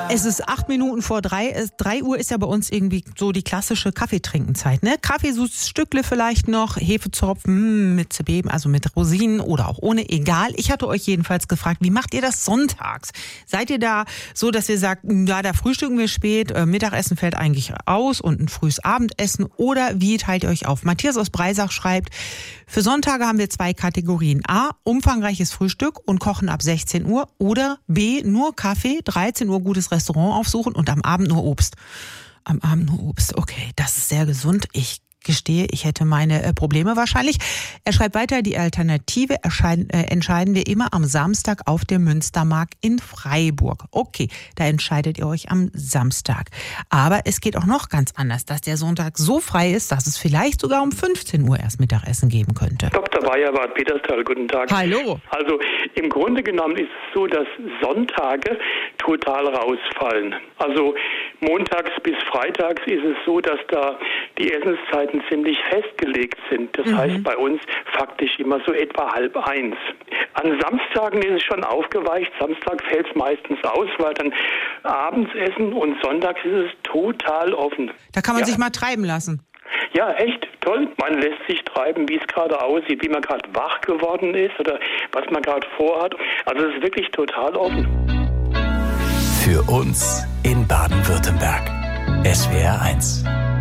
Es ist 8 Minuten vor 3. 3 Uhr ist ja bei uns irgendwie so die klassische Kaffeetrinkenzeit, ne? Kaffee, so Stückle vielleicht noch, Hefezopfen mit Zwiebeln, also mit Rosinen oder auch ohne, egal. Ich hatte euch jedenfalls gefragt, wie macht ihr das sonntags? Seid ihr da so, dass ihr sagt, ja, da frühstücken wir spät, Mittagessen fällt eigentlich aus und ein frühes Abendessen, oder wie teilt ihr euch auf? Matthias aus Breisach schreibt, für Sonntage haben wir 2 Kategorien. A, umfangreiches Frühstück und Kochen ab 16 Uhr, oder B, nur Kaffee, 13 Uhr gutes Restaurant aufsuchen und am Abend nur Obst. Am Abend nur Obst, okay, das ist sehr gesund. Ich gestehe, ich hätte meine Probleme wahrscheinlich. Er schreibt weiter, die Alternative entscheiden wir immer am Samstag auf dem Münstermarkt in Freiburg. Okay, da entscheidet ihr euch am Samstag. Aber es geht auch noch ganz anders, dass der Sonntag so frei ist, dass es vielleicht sogar um 15 Uhr erst Mittagessen geben könnte. Dr. Weyerbart, Peterstal, guten Tag. Hallo. Also im Grunde genommen ist es so, dass Sonntage total rausfallen. Also montags bis freitags ist es so, dass da die Essenszeiten ziemlich festgelegt sind. Das heißt bei uns faktisch immer so etwa 12:30. An Samstagen ist es schon aufgeweicht. Samstag fällt es meistens aus, weil dann abends essen, und sonntags ist es total offen. Da kann man sich mal treiben lassen. Ja, echt toll. Man lässt sich treiben, wie es gerade aussieht, wie man gerade wach geworden ist oder was man gerade vorhat. Also es ist wirklich total offen. Für uns in Baden-Württemberg. SWR 1.